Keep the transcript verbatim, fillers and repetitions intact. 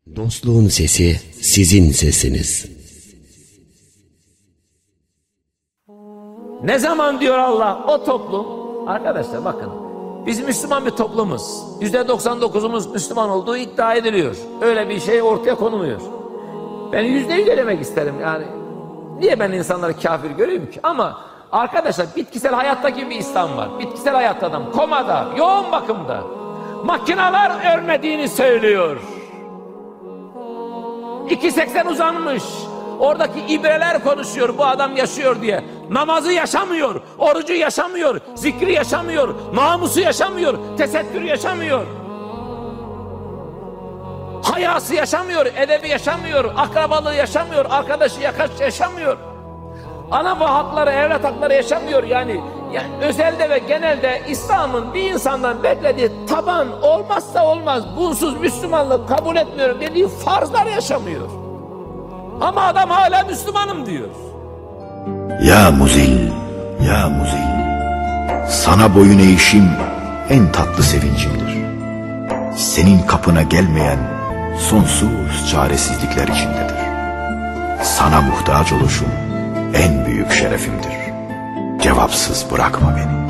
Dostluğun sesi sizin sesiniz. Ne zaman diyor Allah o toplum, arkadaşlar bakın, biz Müslüman bir toplumuz. yüzde doksan dokuzumuz Müslüman olduğu iddia ediliyor. Öyle bir şey ortaya konulmuyor. Ben yüzde yüz demek isterim yani. Niye ben insanları kafir göreyim ki? Ama arkadaşlar bitkisel hayatta gibi bir İslam var. Bitkisel hayatta adam komada, yoğun bakımda. Makineler örmediğini söylüyor. iki seksen uzanmış. Oradaki ibreler konuşuyor, bu adam yaşıyor diye. Namazı yaşamıyor, orucu yaşamıyor, zikri yaşamıyor, namusu yaşamıyor, tesettür yaşamıyor. Hayası yaşamıyor, edebi yaşamıyor, akrabalığı yaşamıyor, arkadaşı yaşamıyor. Ana ve hakları, evlat hakları yaşamıyor yani. Yani özelde ve genelde İslam'ın bir insandan beklediği taban olmazsa olmaz, bunsuz Müslümanlık kabul etmiyorum dediği farzlar yaşamıyor. Ama adam hala Müslümanım diyor. Ya muzil, ya muzil, sana boyun eğişim en tatlı sevincimdir. Senin kapına gelmeyen sonsuz çaresizlikler içindedir. Sana muhtaç oluşum en büyük şerefimdir. Cevapsız bırakma beni.